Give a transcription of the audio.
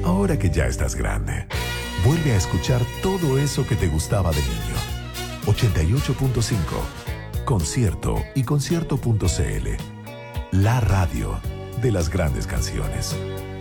Ahora que ya estás grande, vuelve a escuchar todo eso que te gustaba de niño. 88.5. Concierto y concierto.cl. La radio de las grandes canciones.